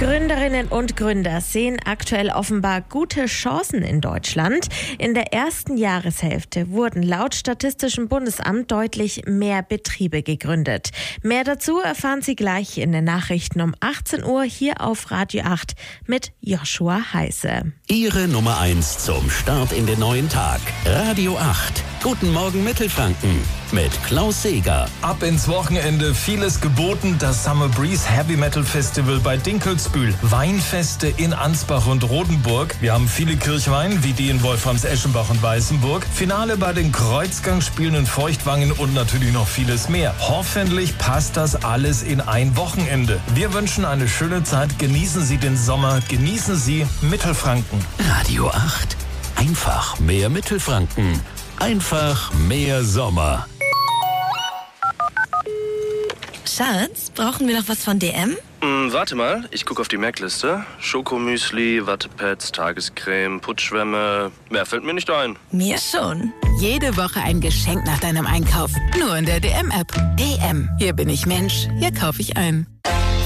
Gründerinnen und Gründer sehen aktuell offenbar gute Chancen in Deutschland. In der ersten Jahreshälfte wurden laut Statistischem Bundesamt deutlich mehr Betriebe gegründet. Mehr dazu erfahren Sie gleich in den Nachrichten um 18 Uhr hier auf Radio 8 mit Joshua Heise. Ihre Nummer 1 zum Start in den neuen Tag. Radio 8. Guten Morgen Mittelfranken mit Klaus Seeger. Ab ins Wochenende, vieles geboten. Das Summer Breeze Heavy Metal Festival bei Dinkelsbühl. Weinfeste in Ansbach und Rodenburg. Wir haben viele Kirchwein, wie die in Wolframs-Eschenbach und Weißenburg. Finale bei den Kreuzgangsspielen in Feuchtwangen und natürlich noch vieles mehr. Hoffentlich passt das alles in ein Wochenende. Wir wünschen eine schöne Zeit. Genießen Sie den Sommer. Genießen Sie Mittelfranken. Radio 8. Einfach mehr Mittelfranken. Einfach mehr Sommer. Schatz, brauchen wir noch was von DM? Warte mal, ich gucke auf die Merkliste. Schokomüsli, Wattepads, Tagescreme, Putzschwämme. Mehr fällt mir nicht ein. Mir schon. Jede Woche ein Geschenk nach deinem Einkauf. Nur in der DM-App. DM. Hier bin ich Mensch. Hier kaufe ich ein.